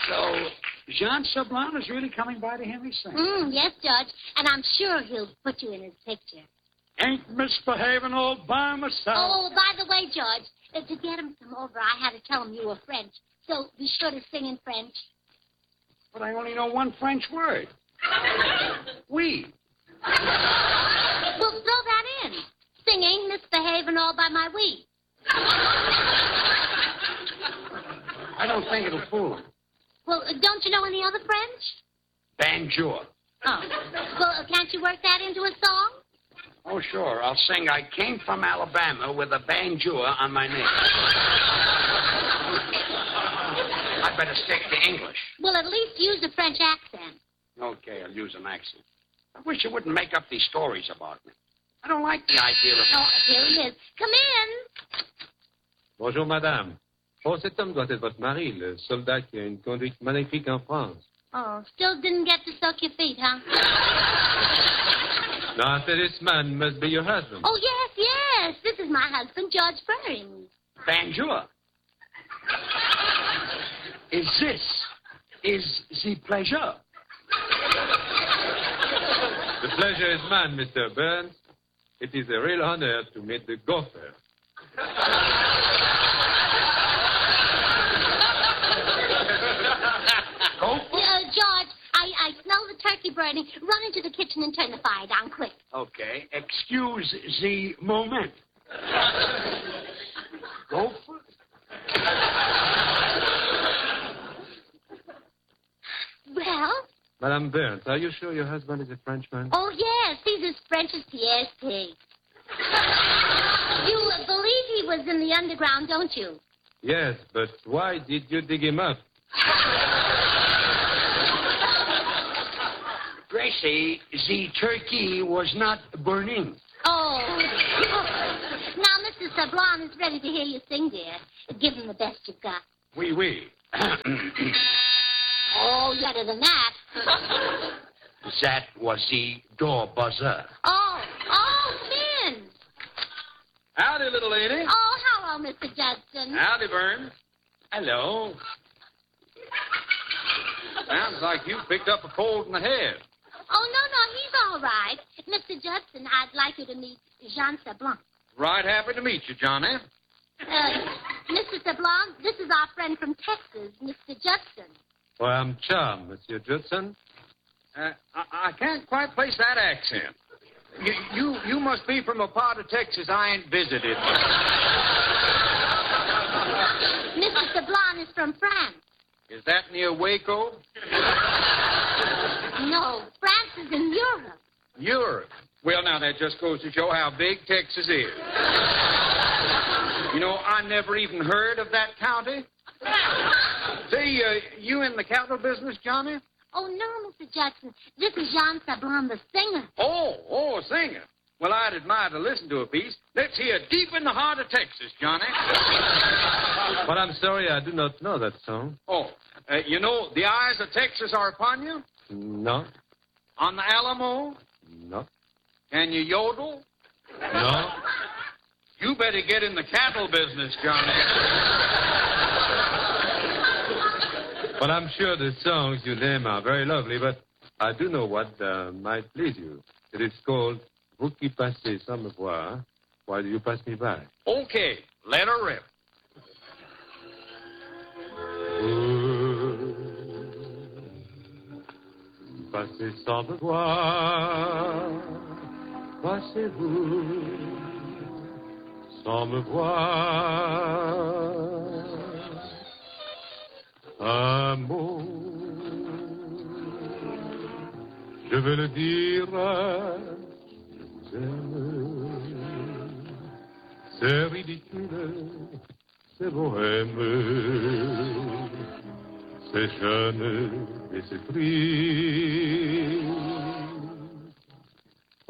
So, Jean Sablon is really coming by to hear me sing? Yes, George. And I'm sure he'll put you in his picture. Ain't misbehaving all by myself. Oh, by the way, George, to get him to come over, I had to tell him you were French. So be sure to sing in French. But I only know one French word. Oui. Well, throw that in. Sing Ain't Misbehaving All by My We. I don't think it'll fool him. Well, don't you know any other French? Bonjour. Oh. Well, can't you work that into a song? Oh, sure. I'll sing I Came from Alabama with a banjo on my name. I'd better stick to English. Well, at least use a French accent. Okay, I'll use an accent. I wish you wouldn't make up these stories about me. I don't like the idea of... Oh, here he is. Come in. Bonjour, madame. Oh, cet homme doit être votre mari, le soldat qui a une conduite magnifique en France. Oh, still didn't get to soak your feet, huh? Now, this man must be your husband. Oh, yes. This is my husband, George Burns. Bonjour. Is the pleasure? The pleasure is mine, Mr. Burns. It is a real honor to meet the gopher. George, I smell the turkey burning. Run into the kitchen and turn the fire down quick. Okay. Excuse the moment. Gopher? Well? Madame Burns, are you sure your husband is a Frenchman? Oh, yes. He's as French as Pierre's pig. You believe he was in the underground, don't you? Yes, but why did you dig him up? Gracie, the turkey was not burning. Oh. Now, Mr. Sablon is ready to hear you sing, dear. Give him the best you've got. Oui, oui. Oh, better than that. That was the door buzzer. Oh, Finn. Howdy, little lady. Oh, hello, Mr. Judson. Howdy, Burns. Hello. Sounds like you picked up a cold in the head. Oh, no, he's all right. Mr. Judson, I'd like you to meet Jean Sablon. Right happy to meet you, Johnny. Mr. Sablon, this is our friend from Texas, Mr. Judson. Well, I'm charmed, Monsieur Judson. I can't quite place that accent. You must be from a part of Texas I ain't visited. Mr. Sablon is from France. Is that near Waco? No, France is in Europe. Europe. Well, now, that just goes to show how big Texas is. You know, I never even heard of that county. Say, you in the cattle business, Johnny? Oh, no, Mr. Judson. This is Jean Sablon, the singer. Oh, a singer. Well, I'd admire to listen to a piece. Let's hear Deep in the Heart of Texas, Johnny. But I'm sorry, I do not know that song. Oh, you know, the eyes of Texas are upon you? No. On the Alamo? No. Can you yodel? No. You better get in the cattle business, Johnny. But I'm sure the songs you name are very lovely, but I do know what might please you. It is called Vous qui passez sans me voir, Why do you pass me by? Okay, let her rip. Vous passez sans me voir, passez-vous sans me voir. Un mot, je veux le dire, je vous aime. C'est ridicule, c'est bohème, c'est jeune et c'est triste.